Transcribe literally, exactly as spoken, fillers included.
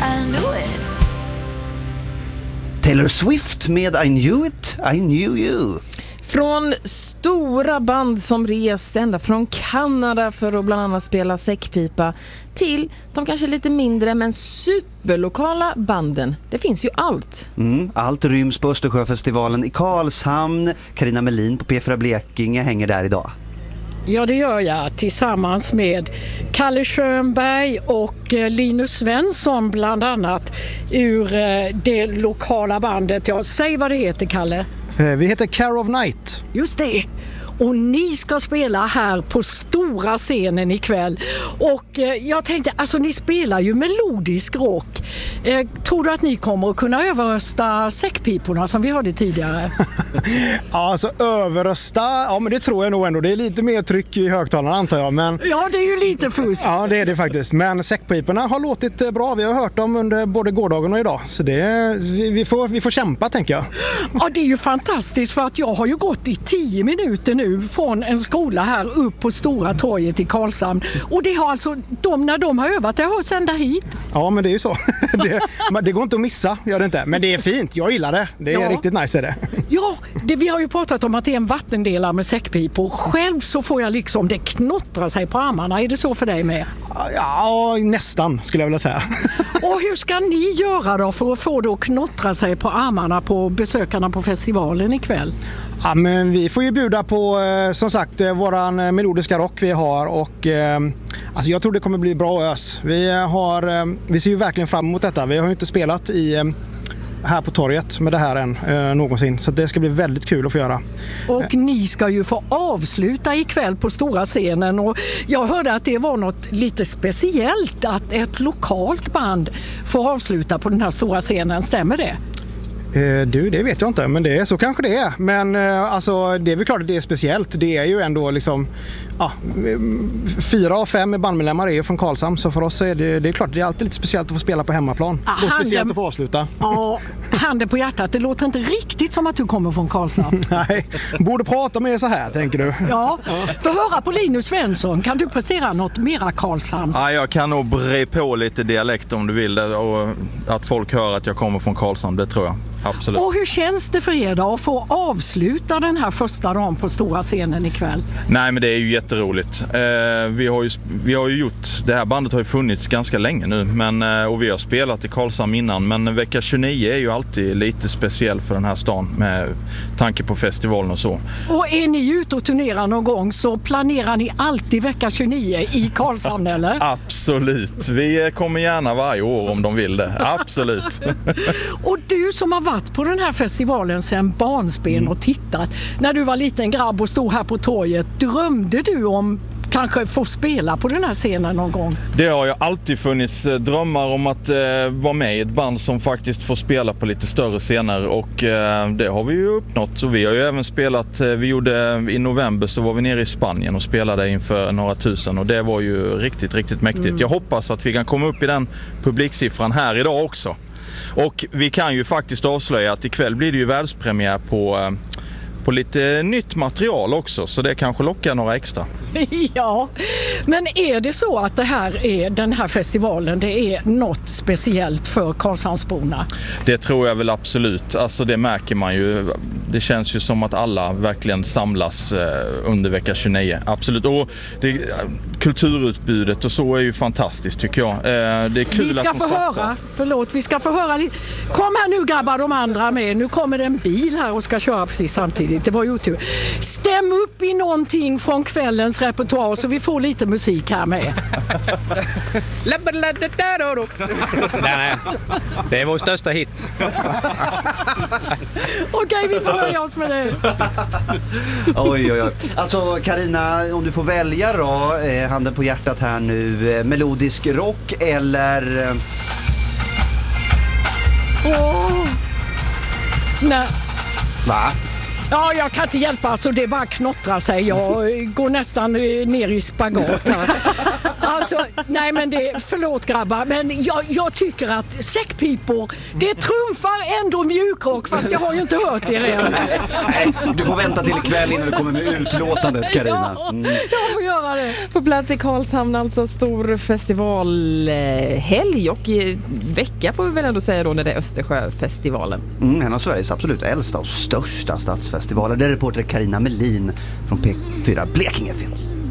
I knew it. Taylor Swift med I knew it, I knew you. Från stora band som rest ända från Kanada för att bland annat spela säckpipa till de kanske lite mindre men superlokala banden. Det finns ju allt. Mm, allt ryms på Östersjöfestivalen i Karlshamn. Carina Melin på P fyra Blekinge hänger där idag. Ja, det gör jag tillsammans med Kalle Schönberg och Linus Svensson bland annat ur det lokala bandet. Ja, säg vad det heter, Kalle. Vi heter Care of Night. Just det. Och ni ska spela här på stora scenen ikväll. Och eh, jag tänkte, alltså ni spelar ju melodisk rock. Eh, tror du att ni kommer att kunna överrösta säckpiporna som vi hörde tidigare? Ja, alltså överrösta, ja men det tror jag nog ändå. Det är lite mer tryck i högtalarna antar jag. Men... Ja, det är ju lite fusk. Ja, det är det faktiskt. Men säckpiporna har låtit bra. Vi har hört dem under både gårdagen och idag. Så det, vi, vi, får, vi får kämpa, tänker jag. Ja, det är ju fantastiskt för att jag har ju gått i tio minuter nu från en skola här upp på Stora torget i Karlshamn. Och det har alltså, de, när de har övat, det har sända hit. Ja, men det är ju så. det, det går inte att missa, gör det inte. Men det är fint, jag gillar det. Det är ja. riktigt nice är det. Ja, det, vi har ju pratat om att det är en vattendelare med säckpipor. Själv så får jag liksom, det knottrar sig på armarna. Är det så för dig med? Ja, nästan skulle jag vilja säga. Och hur ska ni göra då för att få det att knottra sig på armarna på besökarna på festivalen ikväll? Ja, men vi får ju bjuda på som sagt våran melodiska rock vi har och alltså jag tror det kommer bli bra ös. Vi, har, vi ser ju verkligen fram emot detta. Vi har ju inte spelat i, här på torget med det här än eh, någonsin så det ska bli väldigt kul att få göra. Och ni ska ju få avsluta ikväll på stora scenen och jag hörde att det var något lite speciellt att ett lokalt band får avsluta på den här stora scenen. Stämmer det? Du, det vet jag inte, men det är så kanske det är. Men alltså, det är väl klart att det är speciellt. Det är ju ändå liksom ja, fyra av fem bandmedlemmar är ju från Karlshamn, så för oss är det, det är klart det är alltid lite speciellt att få spela på hemmaplan. Ah, och handen, speciellt att få avsluta. Ja, handen på hjärtat, det låter inte riktigt som att du kommer från Karlshamn. Nej, borde prata med så här, tänker du. Ja, för höra på Linus Svensson, kan du prestera något mera Karlshamns? Ja, jag kan nog bre på lite dialekt om du vill och att folk hör att jag kommer från Karlshamn, det tror jag. Absolut. Och hur känns det för er då att få avsluta den här första dagen på stora scenen ikväll? Nej, men det är ju jätteroligt. Eh, vi, har ju, vi har ju gjort, det här bandet har ju funnits ganska länge nu men, eh, och vi har spelat i Karlshamn innan, men vecka tjugonio är ju alltid lite speciell för den här stan med tanke på festivalen och så. Och är ni ute och turnerar någon gång så planerar ni alltid vecka tjugonio i Karlshamn, eller? Absolut. Vi kommer gärna varje år om de vill det. Absolut. Och du som har varit på den här festivalen sedan barnsben och tittat. När du var liten grabb och stod här på torget, drömde du om kanske få spela på den här scenen någon gång? Det har ju alltid funnits drömmar om att eh, vara med i ett band som faktiskt får spela på lite större scener och eh, det har vi ju uppnått. Så vi har ju även spelat, eh, vi gjorde i november så var vi nere i Spanien och spelade inför några tusen och det var ju riktigt, riktigt mäktigt. Mm. Jag hoppas att vi kan komma upp i den publiksiffran här idag också. Och vi kan ju faktiskt avslöja att ikväll blir det ju världspremiär på, på lite nytt material också. Så det kanske lockar några extra. Ja, men är det så att det här är, den här festivalen, det är något speciellt för Karlshamnsborna? Det tror jag väl absolut. Alltså det märker man ju. Det känns ju som att alla verkligen samlas under vecka tjugonio. Absolut. Och det, kulturutbudet och så är ju fantastiskt tycker jag. Det är kul vi ska att få satsa. höra, förlåt, vi ska få höra. Kom här nu grabbar, de andra med. Nu kommer det en bil här och ska köra precis samtidigt. Det var ju otur. Stäm upp i någonting från kvällens repertoar så vi får lite musik här med. Nej, det är vår största hit. Okej, vi får börja oss med det. Oj, oj, oj. Alltså, Carina, om du får välja då, eh, handen på hjärtat här nu, eh, melodisk rock eller... Eh... Oh. Nej. Va? Ja, jag kan inte hjälpa, alltså det bara knottrar sig. Jag går nästan ner i spagat här. Alltså, nej men det, förlåt grabbar, men jag, jag tycker att säckpipor, det trumfar ändå mjukrock, fast jag har ju inte hört er än. Nej, du får vänta till ikväll innan du kommer med utlåtandet, Carina. Mm. Ja, jag får göra det. På plats i Karlshamn, alltså stor festivalhelg och i vecka får vi väl ändå säga då när det är Östersjöfestivalen. Mm, en av Sveriges absolut äldsta och största stadsfestivaler. Där reporter Carina Melin från P fyra Blekinge finns.